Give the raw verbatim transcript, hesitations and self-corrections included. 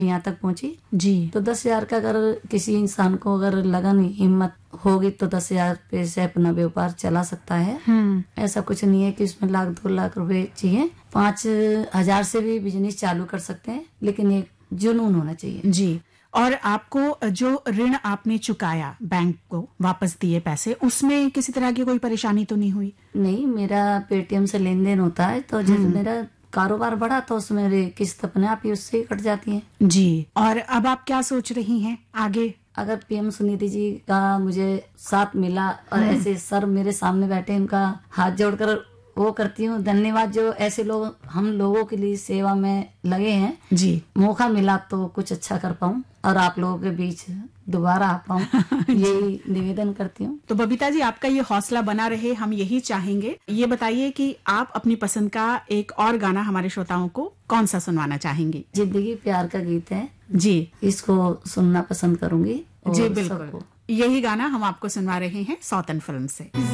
यहाँ तक पहुंची जी। तो दस हजार का अगर किसी इंसान को अगर लगन हिम्मत होगी तो दस हजार रुपये से अपना व्यापार चला सकता है। हम्म। ऐसा कुछ नहीं है कि उसमें लाख दो लाख रुपए चाहिए, पाँच हजार से भी बिजनेस चालू कर सकते हैं, लेकिन एक जुनून होना चाहिए। जी। और आपको जो ऋण आपने चुकाया, बैंक को वापस दिए पैसे, उसमें किसी तरह की कोई परेशानी तो नहीं हुई? नहीं, मेरा पेटीएम से लेन देन होता है, तो जब मेरा कारोबार बढ़ा तो उसमें मेरी किस्त अपने आप ही उससे ही कट जाती है। जी। और अब आप क्या सोच रही हैं आगे? अगर पीएम सुनीति जी का मुझे साथ मिला और ऐसे सर मेरे सामने बैठे, उनका हाथ जोड़कर वो करती हूँ धन्यवाद, जो ऐसे लोग हम लोगों के लिए सेवा में लगे हैं। जी। मौका मिला तो कुछ अच्छा कर पाऊँ और आप लोगों के बीच दोबारा आ पाऊँ, यही निवेदन करती हूँ। तो बबीता जी, आपका ये हौसला बना रहे, हम यही चाहेंगे। ये बताइए कि आप अपनी पसंद का एक और गाना हमारे श्रोताओं को कौन सा सुनवाना चाहेंगी? जिंदगी प्यार का गीत है जी, इसको सुनना पसंद करूंगी। जी बिल्कुल, यही गाना हम आपको सुनवा रहे हैं सौतन फिल्म से।